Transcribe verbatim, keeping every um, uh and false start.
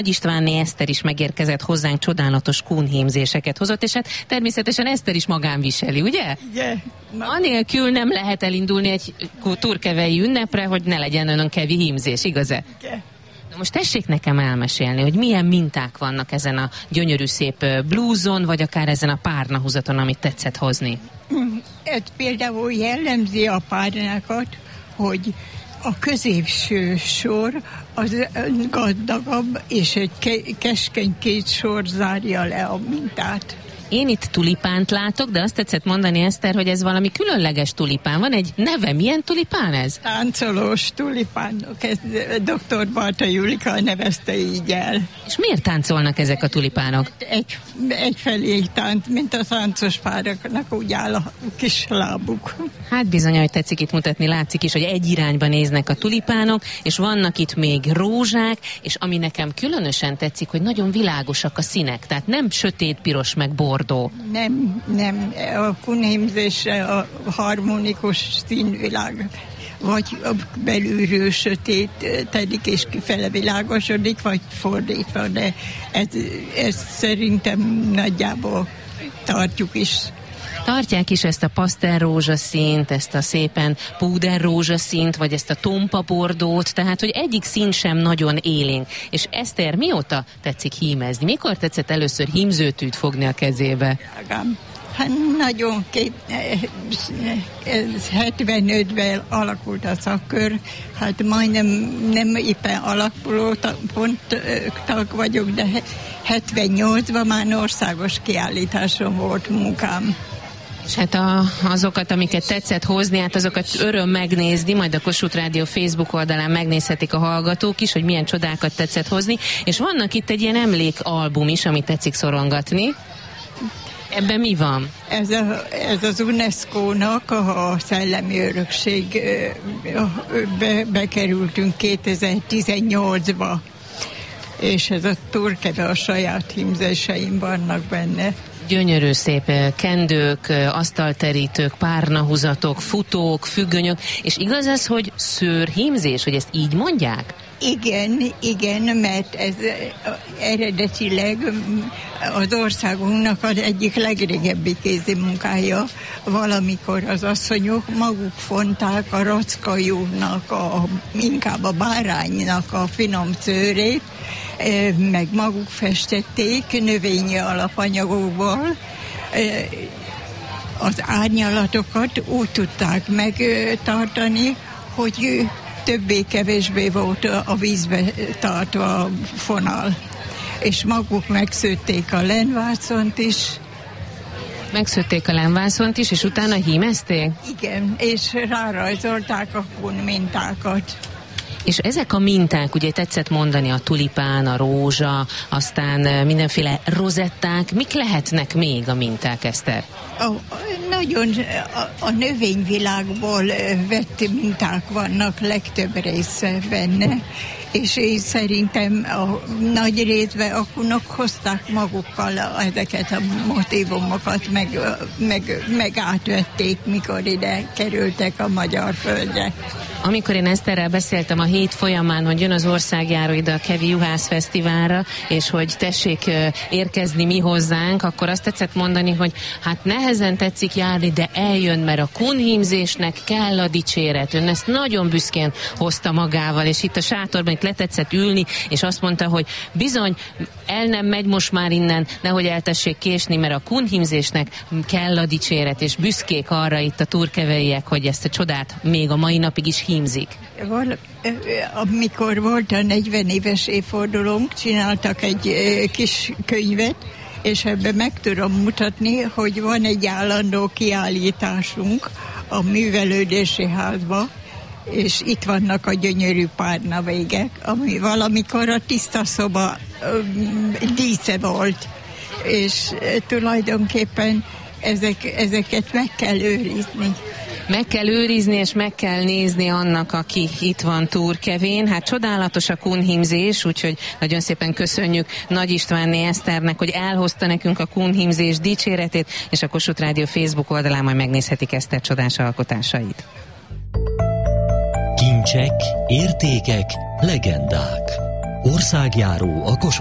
Istvánné Eszter is megérkezett hozzánk, csodálatos kunhímzéseket hozott, és hát természetesen Eszter is magán viseli, ugye? Igen. Anélkül nem lehet elindulni egy turkevei ünnepre, hogy ne legyen önönkevi hímzés, igaz-e? Igen. Na most tessék nekem elmesélni, hogy milyen minták vannak ezen a gyönyörű szép blúzon, vagy akár ezen a párnahúzaton, amit tetszett hozni. Ez például jellemzi a párnákat, hogy a középső sor az gazdagabb, és egy ke- keskeny két sor zárja le a mintát. Én itt tulipánt látok, de azt tetszett mondani, Eszter, hogy ez valami különleges tulipán. Van egy neve, milyen tulipán ez? Táncolós tulipánok, ez doktor Balta Julika nevezte így el. És miért táncolnak ezek a tulipánok? Egy, egyfelé tánc, mint a táncos páraknak úgy áll a kis lábuk. Hát bizony, hogy tetszik itt mutatni, látszik is, hogy egy irányba néznek a tulipánok, és vannak itt még rózsák, és ami nekem különösen tetszik, hogy nagyon világosak a színek, tehát nem sötét, piros, meg bordó. Nem, nem, a kunhímzésre a harmonikus színvilág, vagy belülről sötétedik és kifele világosodik, vagy fordítva, de ez, ez szerintem nagyjából tartjuk is. Tartják is ezt a pasztel rózsaszínt, ezt a szépen púder rózsaszínt, vagy ezt a tompa bordót, tehát, hogy egyik szín sem nagyon élénk. És Eszter, mióta tetszik hímezni? Mikor tetszett először hímzőtűt fogni a kezébe? Hát nagyon kép... Ez hetvenötben alakult a szakkör, hát majdnem nem éppen alakuló pont tag vagyok, de hetvennyolcban már országos kiállításon volt munkám. És hát a, azokat, amiket tetszett hozni, hát azokat öröm megnézni, majd a Kossuth Rádió Facebook oldalán megnézhetik a hallgatók is, hogy milyen csodákat tetszett hozni, és vannak itt egy ilyen emlékalbum is, amit tetszik szorongatni. Ebben mi van? Ez, a, ez az UNESCO-nak a szellemi örökség, be, bekerültünk kétezer-tizennyolcba, és ez a turkeve, a saját hímzéseim vannak benne. Gyönyörű szép kendők, asztalterítők, párnahúzatok, futók, függönyök, és igaz ez, hogy szőrhímzés, hogy ezt így mondják? Igen, igen, mert ez eredetileg az országunknak az egyik legrégebbi kézi munkája. Valamikor az asszonyok maguk fonták a rackajúnak, a, inkább a báránynak a finom szőrét, meg maguk festették növényi alapanyagokból. Az árnyalatokat úgy tudták megtartani, hogy többé-kevésbé volt a vízbe tartva a fonal. És maguk megszőtték a lenvászont is. Megszőtték a lenvászont is, és utána hímezték? Igen, és rárajzolták a kun mintákat. És ezek a minták, ugye tetszett mondani, a tulipán, a rózsa, aztán mindenféle rozetták, mik lehetnek még a minták, Eszter? A, nagyon a, a növényvilágból vett minták vannak, legtöbb része benne, és én szerintem a nagy részben a kunok hozták magukkal ezeket a motívumokat, meg, meg, meg átvették, mikor ide kerültek a magyar földre. Amikor én Eszterrel beszéltem a hét folyamán, hogy jön az országjáró ide a Kevi Juhász Fesztiválra, és hogy tessék érkezni mi hozzánk, akkor azt tetszett mondani, hogy hát nehezen tetszik járni, de eljön, mert a kunhímzésnek kell a dicséret. Ön ezt nagyon büszkén hozta magával, és itt a sátorban itt letetszett ülni, és azt mondta, hogy bizony, el nem megy most már innen, nehogy eltessék késni, mert a kunhímzésnek kell a dicséret, és büszkék arra itt a turkeveiek, hogy ezt a csodát még a mai napig is hímzik. Val- amikor volt a negyven éves évfordulónk, csináltak egy kis könyvet, és ebben meg tudom mutatni, hogy van egy állandó kiállításunk a művelődési házba, és itt vannak a gyönyörű párnavégek, ami valamikor a tiszta szoba dísze volt, és tulajdonképpen ezek, ezeket meg kell őrizni. Meg kell őrizni, és meg kell nézni annak, aki itt van Turkevén. Hát csodálatos a kunhímzés, úgyhogy nagyon szépen köszönjük Nagy Istvánné Eszternek, hogy elhozta nekünk a kunhímzés dicséretét, és a Kossuth Rádió Facebook oldalán majd megnézhetik Eszter csodás alkotásait. Kincsek, értékek, legendák. Országjáró a Kossuth